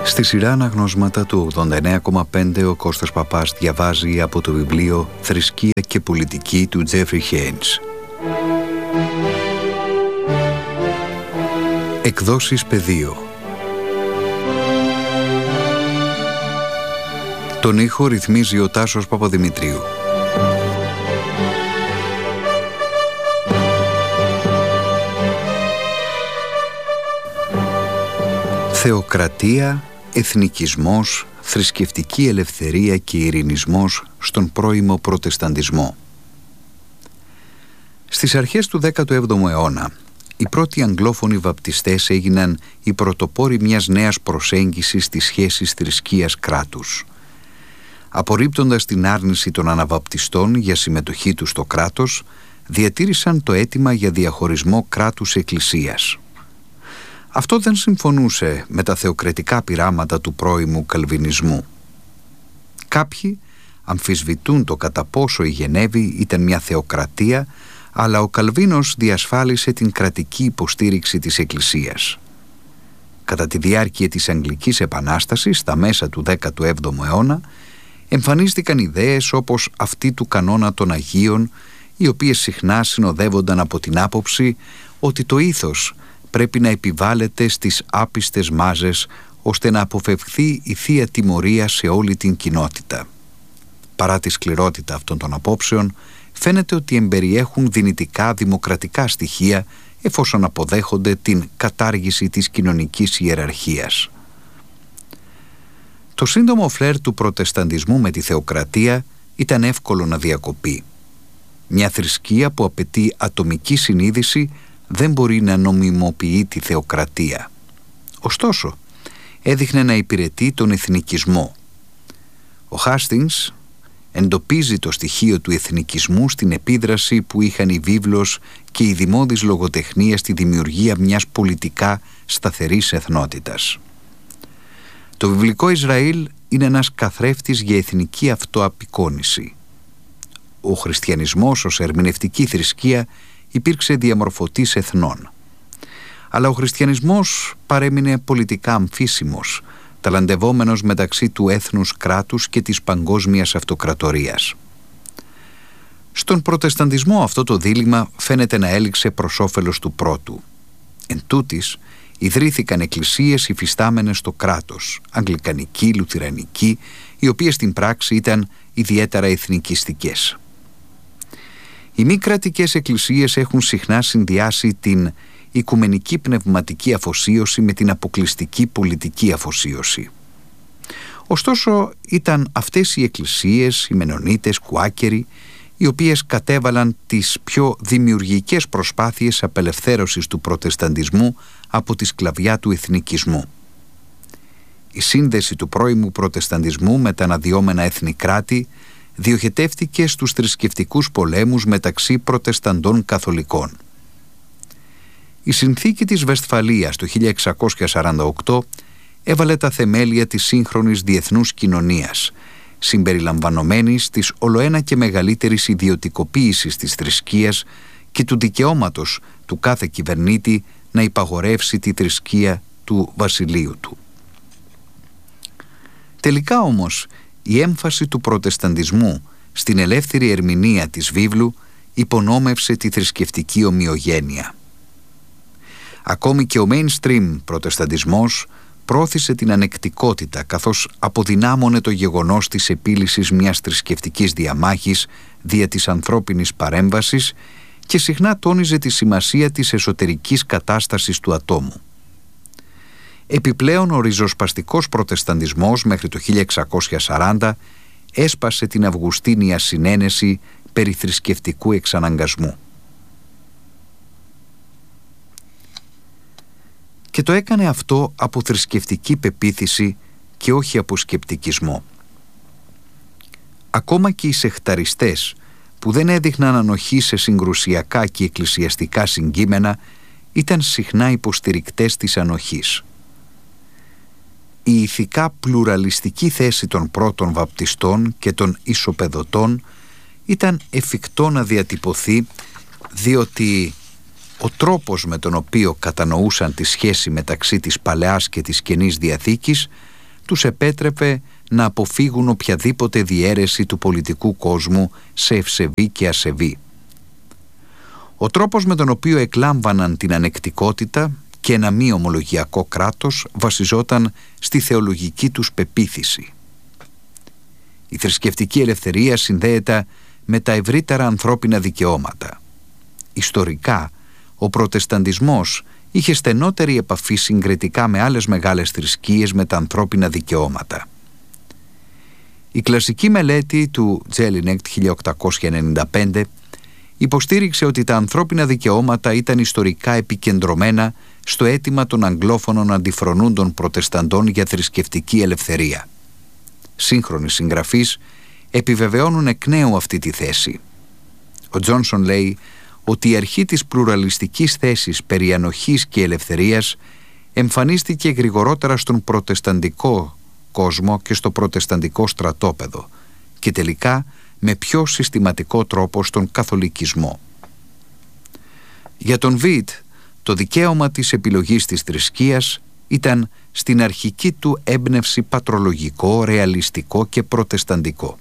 Στη σειρά αναγνώσματα του 89,5 ο Κώστας Παπάς διαβάζει από το βιβλίο «Θρησκεία και πολιτική» του Τζέφρι Χέινς. Εκδόσεις Πεδίο. Τον ήχο ρυθμίζει ο Τάσος Παπαδημητρίου. Θεοκρατία, εθνικισμός, θρησκευτική ελευθερία και ειρηνισμός στον πρώιμο προτεσταντισμό. Στις αρχές του 17ου αιώνα, οι πρώτοι αγγλόφωνοι βαπτιστές έγιναν οι πρωτοπόροι μιας νέας προσέγγισης στις σχέσεις θρησκείας-κράτους. Απορρίπτοντας την άρνηση των αναβαπτιστών για συμμετοχή τους στο κράτος, διατήρησαν το αίτημα για διαχωρισμό κράτους-εκκλησίας. Αυτό δεν συμφωνούσε με τα θεοκρατικά πειράματα του πρώιμου καλβινισμού. Κάποιοι αμφισβητούν το κατά πόσο η Γενέβη ήταν μια θεοκρατία, αλλά ο Καλβίνος διασφάλισε την κρατική υποστήριξη της Εκκλησίας. Κατά τη διάρκεια της Αγγλικής Επανάστασης, στα μέσα του 17ου αιώνα, εμφανίστηκαν ιδέες όπως αυτή του κανόνα των Αγίων, οι οποίες συχνά συνοδεύονταν από την άποψη ότι το ήθος πρέπει να επιβάλλεται στις άπιστες μάζες ώστε να αποφευχθεί η θεία τιμωρία σε όλη την κοινότητα. Παρά τη σκληρότητα αυτών των απόψεων, φαίνεται ότι εμπεριέχουν δυνητικά δημοκρατικά στοιχεία εφόσον αποδέχονται την κατάργηση της κοινωνικής ιεραρχίας. Το σύντομο φλερ του προτεσταντισμού με τη θεοκρατία ήταν εύκολο να διακοπεί. Μια θρησκεία που απαιτεί ατομική συνείδηση δεν μπορεί να νομιμοποιεί τη θεοκρατία. Ωστόσο, έδειχνε να υπηρετεί τον εθνικισμό. Ο Χάστινγκς εντοπίζει το στοιχείο του εθνικισμού στην επίδραση που είχαν η βίβλος και η δημόδης λογοτεχνία στη δημιουργία μιας πολιτικά σταθερής εθνότητας. Το βιβλικό Ισραήλ είναι ένας καθρέφτης για εθνική αυτοαπεικόνηση. Ο χριστιανισμός ως ερμηνευτική θρησκεία υπήρξε διαμορφωτής εθνών. Αλλά ο χριστιανισμός παρέμεινε πολιτικά αμφίσιμος, ταλαντευόμενος μεταξύ του έθνους κράτους και της παγκόσμιας αυτοκρατορίας. Στον προτεσταντισμό αυτό το δίλημμα φαίνεται να έληξε προς όφελος του πρώτου. Εν τούτης, ιδρύθηκαν εκκλησίες υφιστάμενες στο κράτος, αγγλικανική, λουθυρανική, οι οποίες στην πράξη ήταν ιδιαίτερα εθνικιστικές. Οι μη κρατικές εκκλησίες έχουν συχνά συνδυάσει την οικουμενική πνευματική αφοσίωση με την αποκλειστική πολιτική αφοσίωση. Ωστόσο, ήταν αυτές οι εκκλησίες, οι Μενονίτες, Κουάκεροι, οι οποίες κατέβαλαν τις πιο δημιουργικές προσπάθειες απελευθέρωσης του προτεσταντισμού από τη σκλαβιά του εθνικισμού. Η σύνδεση του πρώιμου προτεσταντισμού με τα αναδυόμενα έθνη κράτη διοχετεύτηκε στους θρησκευτικούς πολέμους μεταξύ προτεσταντών καθολικών. Η συνθήκη της Βεσφαλίας το 1648 έβαλε τα θεμέλια της σύγχρονης διεθνούς κοινωνίας, συμπεριλαμβανομένης της ολοένα και μεγαλύτερης ιδιωτικοποίησης της θρησκείας και του δικαιώματος του κάθε κυβερνήτη να υπαγορεύσει τη θρησκεία του βασιλείου του. Τελικά όμως, η έμφαση του προτεσταντισμού στην ελεύθερη ερμηνεία της βίβλου υπονόμευσε τη θρησκευτική ομοιογένεια. Ακόμη και ο mainstream προτεσταντισμός πρόθυσε την ανεκτικότητα, καθώς αποδυνάμωνε το γεγονός της επίλυσης μιας θρησκευτικής διαμάχης δια της ανθρώπινης παρέμβασης και συχνά τόνιζε τη σημασία της εσωτερικής κατάστασης του ατόμου. Επιπλέον, ο ριζοσπαστικός προτεσταντισμός μέχρι το 1640 έσπασε την αυγουστίνια συνένεση περί θρησκευτικού εξαναγκασμού. Και το έκανε αυτό από θρησκευτική πεποίθηση και όχι από σκεπτικισμό. Ακόμα και οι σεχταριστές, που δεν έδειχναν ανοχή σε συγκρουσιακά και εκκλησιαστικά συγκείμενα, ήταν συχνά υποστηρικτές της ανοχής. Η ηθικά πλουραλιστική θέση των πρώτων βαπτιστών και των ισοπεδωτών ήταν εφικτό να διατυπωθεί, διότι ο τρόπος με τον οποίο κατανοούσαν τη σχέση μεταξύ της Παλαιάς και της Καινής Διαθήκης τους επέτρεπε να αποφύγουν οποιαδήποτε διαίρεση του πολιτικού κόσμου σε ευσεβή και ασεβή. Ο τρόπος με τον οποίο εκλάμβαναν την ανεκτικότητα και ένα μη ομολογιακό κράτος βασιζόταν στη θεολογική τους πεποίθηση. Η θρησκευτική ελευθερία συνδέεται με τα ευρύτερα ανθρώπινα δικαιώματα. Ιστορικά, ο προτεσταντισμός είχε στενότερη επαφή συγκριτικά με άλλες μεγάλες θρησκείες με τα ανθρώπινα δικαιώματα. Η κλασική μελέτη του Τζέλινεκτ 1895 υποστήριξε ότι τα ανθρώπινα δικαιώματα ήταν ιστορικά επικεντρωμένα στο αίτημα των αγγλόφωνων αντιφρονούντων προτεσταντών για θρησκευτική ελευθερία. Σύγχρονοι συγγραφείς επιβεβαιώνουν εκ νέου αυτή τη θέση. Ο Τζόνσον λέει ότι η αρχή της πλουραλιστικής θέσης περί ανοχής και ελευθερίας εμφανίστηκε γρηγορότερα στον προτεσταντικό κόσμο και στο προτεσταντικό στρατόπεδο και τελικά με πιο συστηματικό τρόπο στον καθολικισμό. Για τον Βιτ, το δικαίωμα της επιλογής της θρησκείας ήταν στην αρχική του έμπνευση πατρολογικό, ρεαλιστικό και προτεσταντικό.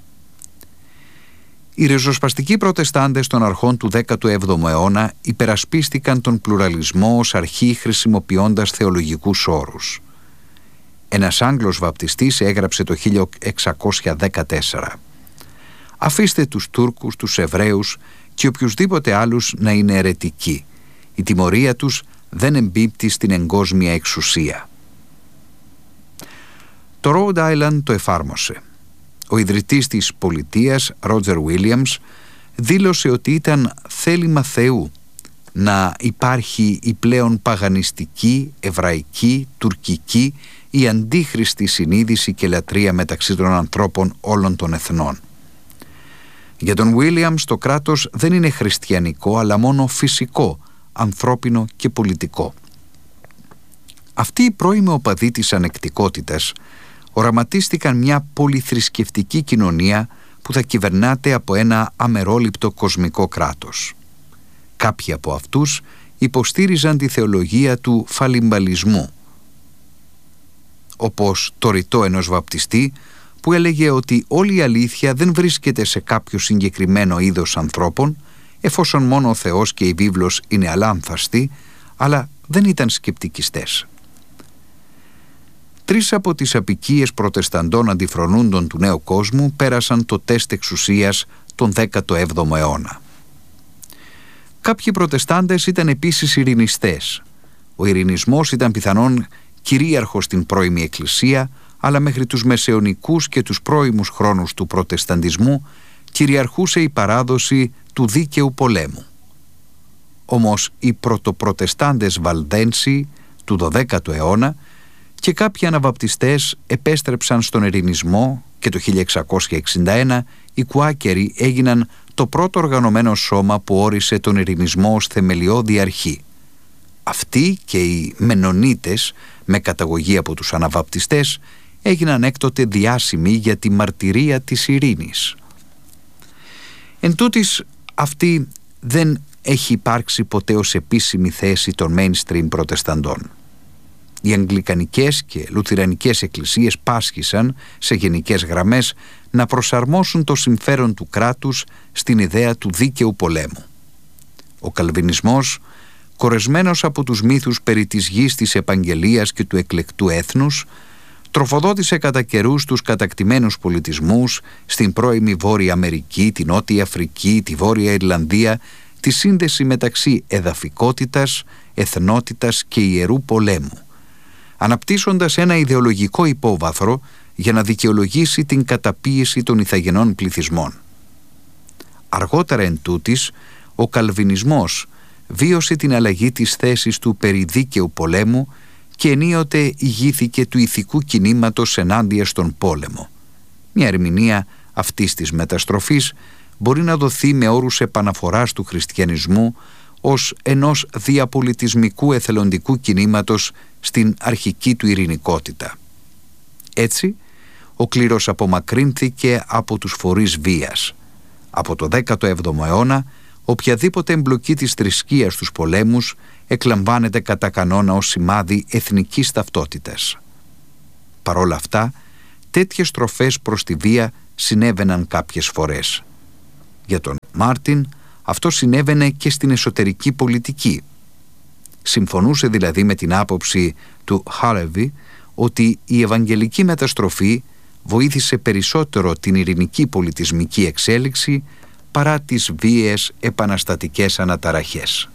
Οι ριζοσπαστικοί προτεστάντες των αρχών του 17ου αιώνα υπερασπίστηκαν τον πλουραλισμό ως αρχή χρησιμοποιώντας θεολογικούς όρους. Ένας Άγγλος βαπτιστής έγραψε το 1614: «Αφήστε τους Τούρκους, τους Εβραίους και οποιουσδήποτε άλλους να είναι αιρετικοί. Η τιμωρία τους δεν εμπίπτει στην εγκόσμια εξουσία». Το Rhode Island το εφάρμοσε. Ο ιδρυτής της πολιτείας, Ρότζερ Βίλιαμς, δήλωσε ότι ήταν θέλημα Θεού να υπάρχει η πλέον παγανιστική, εβραϊκή, τουρκική ή αντίχριστη συνείδηση και λατρεία μεταξύ των ανθρώπων όλων των εθνών. Για τον Βίλιαμς το κράτος δεν είναι χριστιανικό αλλά μόνο φυσικό, ανθρώπινο και πολιτικό. Αυτοί οι πρώιμοι οπαδοί της ανεκτικότητας οραματίστηκαν μια πολυθρησκευτική κοινωνία που θα κυβερνάται από ένα αμερόληπτο κοσμικό κράτος. Κάποιοι από αυτούς υποστήριζαν τη θεολογία του φαλιμπαλισμού, όπως το ρητό ενός βαπτιστή που έλεγε ότι όλη η αλήθεια δεν βρίσκεται σε κάποιο συγκεκριμένο είδος ανθρώπων, εφόσον μόνο ο Θεός και η βίβλος είναι αλάνθαστοι, αλλά δεν ήταν σκεπτικιστές. 3 από τις αποικίες προτεσταντών αντιφρονούντων του νέου κόσμου πέρασαν το τεστ εξουσίας τον 17ο αιώνα. Κάποιοι προτεστάντες ήταν επίσης ειρηνιστές. Ο ειρηνισμός ήταν πιθανόν κυρίαρχος στην πρώιμη Εκκλησία, αλλά μέχρι τους μεσαιωνικούς και τους πρώιμους χρόνους του προτεσταντισμού κυριαρχούσε η παράδοση του δίκαιου πολέμου. Όμως οι πρωτοπροτεστάντες Βαλδένσοι του 12ου αιώνα και κάποιοι αναβαπτιστές επέστρεψαν στον ειρηνισμό και το 1661 οι Κουάκεροι έγιναν το πρώτο οργανωμένο σώμα που όρισε τον ειρηνισμό ως θεμελιώδη αρχή. Αυτοί και οι Μενονίτες, με καταγωγή από τους αναβαπτιστές, έγιναν έκτοτε διάσημοι για τη μαρτυρία της ειρήνης. Εν τούτης, αυτή δεν έχει υπάρξει ποτέ ως επίσημη θέση των mainstream προτεσταντών. Οι αγγλικανικές και λουθυρανικές εκκλησίες πάσχησαν σε γενικές γραμμές να προσαρμόσουν το συμφέρον του κράτους στην ιδέα του δίκαιου πολέμου. Ο καλβινισμός, κορεσμένος από τους μύθους περί της γης της επαγγελίας και του εκλεκτού έθνους, τροφοδότησε κατά καιρούς τους κατακτημένους πολιτισμούς στην πρώιμη Βόρεια Αμερική, τη Νότια Αφρική, τη Βόρεια Ιρλανδία, τη σύνδεση μεταξύ εδαφικότητας, εθνότητας και ιερού πολέμου, αναπτύσσοντας ένα ιδεολογικό υπόβαθρο για να δικαιολογήσει την καταπίεση των ηθαγενών πληθυσμών. Αργότερα εν τούτης, ο καλβινισμός βίωσε την αλλαγή της θέσης του περί δίκαιου πολέμου και ενίοτε ηγήθηκε του ηθικού κινήματος ενάντια στον πόλεμο. Μια ερμηνεία αυτής της μεταστροφής μπορεί να δοθεί με όρους επαναφοράς του χριστιανισμού ως ενός διαπολιτισμικού εθελοντικού κινήματος στην αρχική του ειρηνικότητα. Έτσι, ο κλήρος απομακρύνθηκε από τους φορείς βίας. Από το 17ο αιώνα, οποιαδήποτε εμπλοκή της θρησκείας στους πολέμους εκλαμβάνεται κατά κανόνα ως σημάδι εθνικής ταυτότητας. Παρ' όλα αυτά, τέτοιες στροφές προς τη βία συνέβαιναν κάποιες φορές. Για τον Μάρτιν αυτό συνέβαινε και στην εσωτερική πολιτική. Συμφωνούσε δηλαδή με την άποψη του Χάλεβι ότι η ευαγγελική μεταστροφή βοήθησε περισσότερο την ειρηνική πολιτισμική εξέλιξη παρά τις βίαιες επαναστατικές αναταραχές.